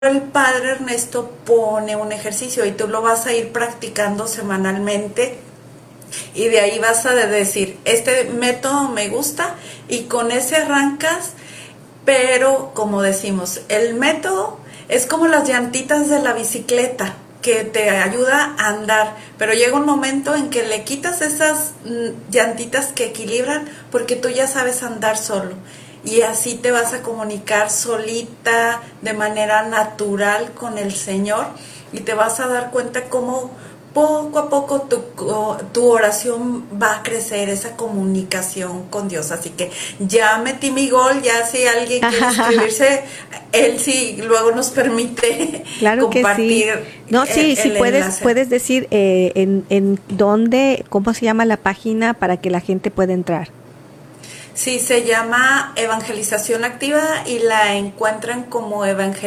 el padre Ernesto pone un ejercicio y tú lo vas a ir practicando semanalmente y de ahí vas a decir, este método me gusta y con ese arrancas, pero como decimos, el método es como las llantitas de la bicicleta que te ayuda a andar, pero llega un momento en que le quitas esas llantitas que equilibran porque tú ya sabes andar solo y así te vas a comunicar solita de manera natural con el Señor y te vas a dar cuenta cómo poco a poco tu oración va a crecer, esa comunicación con Dios. Así que ya metí mi gol, ya si alguien quiere inscribirse, él sí luego nos permite claro compartir. Que sí. No, sí, sí puedes decir en dónde, cómo se llama la página para que la gente pueda entrar. Sí, se llama Evangelización Activa y la encuentran como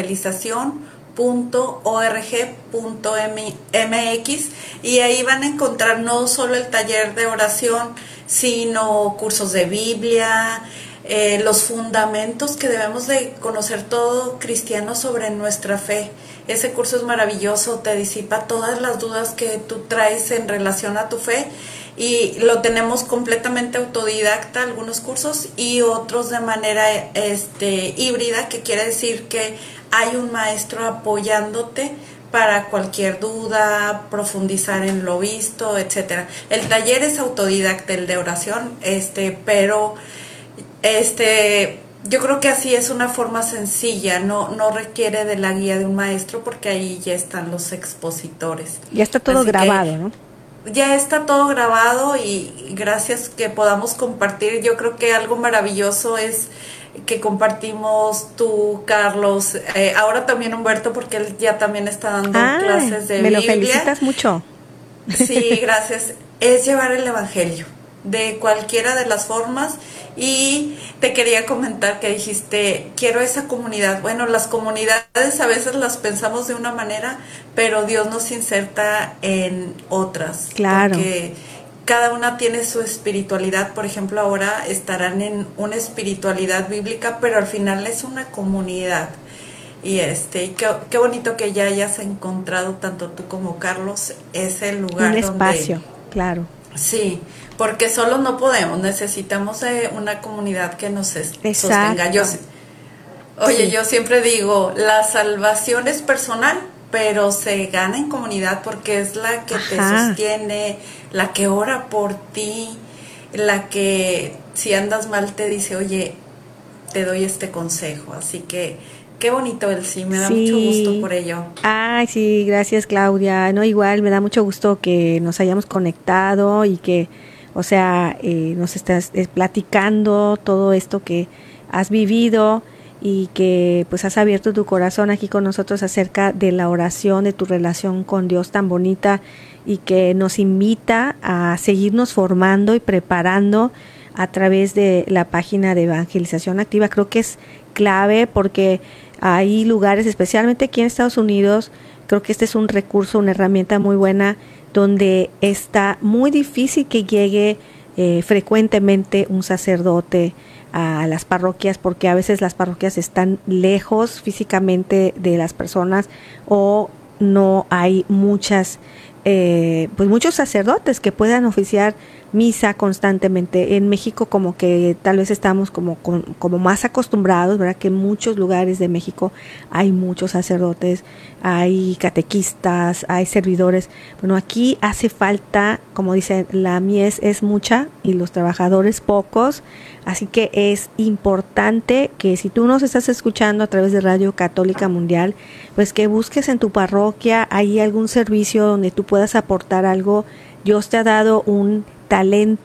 evangelización.org.mx y ahí van a encontrar no solo el taller de oración, sino cursos de Biblia, los fundamentos que debemos de conocer todo cristiano sobre nuestra fe. Ese curso es maravilloso, te disipa todas las dudas que tú traes en relación a tu fe y lo tenemos completamente autodidacta, algunos cursos y otros de manera híbrida, que quiere decir que hay un maestro apoyándote para cualquier duda, profundizar en lo visto, etcétera. El taller es autodidacta, el de oración, pero yo creo que así es una forma sencilla, no requiere de la guía de un maestro porque ahí ya están los expositores. Ya está todo grabado, ¿no? Ya está todo grabado y gracias que podamos compartir. Yo creo que algo maravilloso es que compartimos tú, Carlos, ahora también Humberto, porque él ya también está dando clases de Biblia. Me lo felicitas mucho. Sí, gracias. Es llevar el evangelio de cualquiera de las formas. Y te quería comentar que dijiste, quiero esa comunidad. Bueno, las comunidades a veces las pensamos de una manera, pero Dios nos inserta en otras. Claro. Porque cada una tiene su espiritualidad. Por ejemplo, ahora estarán en una espiritualidad bíblica, pero al final es una comunidad. Y qué bonito que ya hayas encontrado, tanto tú como Carlos, ese lugar. Un espacio, claro. Sí, porque solo no podemos, necesitamos una comunidad que nos sostenga. Yo siempre digo, la salvación es personal, pero se gana en comunidad porque es la que te sostiene, la que ora por ti, la que si andas mal te dice, oye, te doy este consejo. Así que qué bonito, Elsie, me da mucho gusto por ello. Ay, sí, gracias, Claudia. No, igual me da mucho gusto que nos hayamos conectado y que, nos estás platicando todo esto que has vivido y que pues has abierto tu corazón aquí con nosotros acerca de la oración, de tu relación con Dios tan bonita y que nos invita a seguirnos formando y preparando a través de la página de Evangelización Activa. Creo que es clave porque hay lugares, especialmente aquí en Estados Unidos, creo que este es un recurso, una herramienta muy buena, donde está muy difícil que llegue frecuentemente un sacerdote a las parroquias, porque a veces las parroquias están lejos físicamente de las personas o no hay muchos sacerdotes que puedan oficiar misa constantemente. En México como que tal vez estamos como más acostumbrados, ¿verdad? Que en muchos lugares de México hay muchos sacerdotes, hay catequistas, hay servidores. Bueno, aquí hace falta, como dicen, la mies es mucha y los trabajadores pocos, así que es importante que si tú nos estás escuchando a través de Radio Católica Mundial, pues que busques en tu parroquia, hay algún servicio donde tú puedas aportar algo. Dios te ha dado un talento